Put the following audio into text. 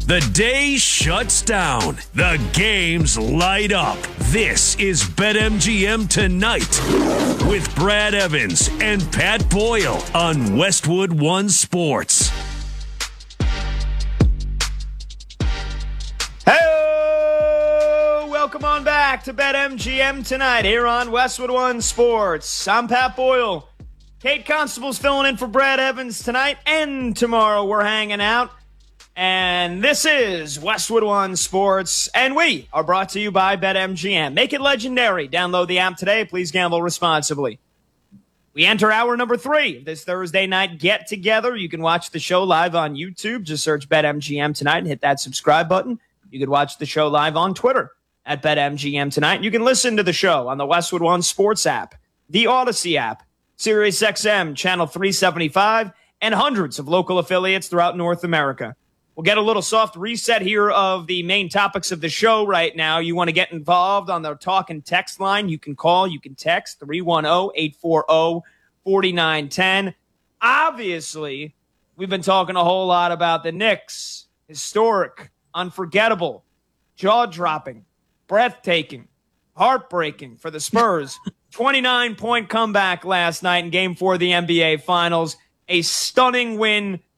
The day shuts down. The games light up. This is BetMGM Tonight with Brad Evans and Pat Boyle on Westwood One Sports. Hey, welcome on back to BetMGM Tonight here on Westwood One Sports. I'm Pat Boyle. Kate Constable's filling in for Brad Evans tonight and tomorrow. We're hanging out. And this is Westwood One Sports, and we are brought to you by BetMGM. Make it legendary. Download the app today. Please gamble responsibly. We enter hour number 3 of this Thursday night get-together. You can watch the show live on YouTube. Just search BetMGM Tonight and hit that subscribe button. You can watch the show live on Twitter at BetMGM Tonight. You can listen to the show on the Westwood One Sports app, the Odyssey app, SiriusXM, Channel 375, and hundreds of local affiliates throughout North America. We'll get a little soft reset here of the main topics of the show right now. You want to get involved on the talk and text line, you can call, you can text 310-840-4910. Obviously, we've been talking a whole lot about the Knicks. Historic, unforgettable, jaw-dropping, breathtaking, heartbreaking for the Spurs. 29-point comeback last night in Game 4 of the NBA Finals. A stunning win